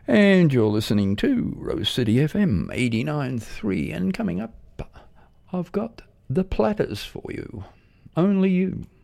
And you're listening to Rose City FM 89.3. And coming up, I've got The Platters for you. Only You.